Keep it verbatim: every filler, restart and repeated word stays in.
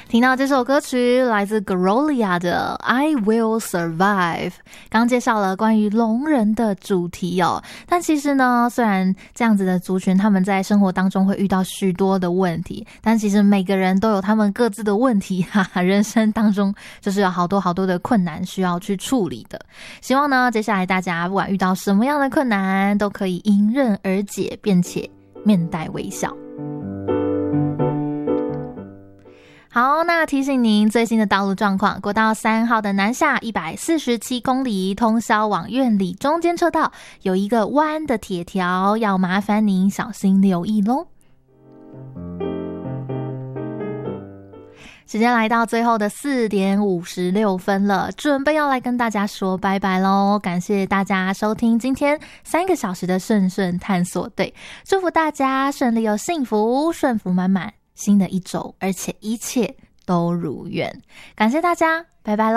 听到这首歌曲来自 Gloria 的 I Will Survive。 刚介绍了关于聋人的主题哦，但其实呢，虽然这样子的族群他们在生活当中会遇到许多的问题，但其实每个人都有他们各自的问题哈哈，人生当中就是有好多好多的困难需要去处理的。希望呢，接下来大家不管遇到什么样的困难都可以迎刃而解，并且面带微笑。好，那提醒您最新的道路状况，国道三号的南下一百四十七公里通霄往苑里中间车道有一个弯的铁条，要麻烦您小心留意咯。时间来到最后的四点五十六分了，准备要来跟大家说拜拜咯。感谢大家收听今天三个小时的顺顺探索队，祝福大家顺利又幸福，顺福满满新的一周，而且一切都如愿。感谢大家，拜拜咯。